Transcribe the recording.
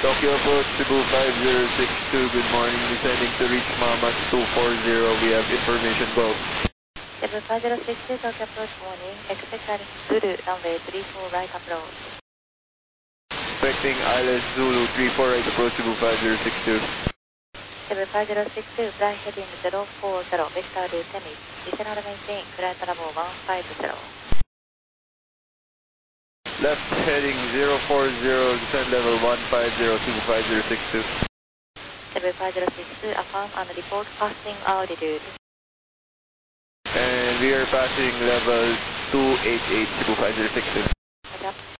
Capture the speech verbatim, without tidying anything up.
Tokyo approach Cebu five zero six two, good morning, descending to reach Mamas two four zero, we have information, go. Cebu five zero six two, Tokyo approach morning, expect Zulu, runway three four right approach. Expecting Island Zulu three four right approach Cebu five zero six two. Cebu five zero six two, fly heading zero four zero, vector to Temis, descend maintain, flight level one five zero. Left heading zero four zero, descend level one five zero, Cebu five zero six two. Cebu five zero six two, affirm and report passing altitude. And we are passing level two eight eight, Cebu five zero six two. Head up.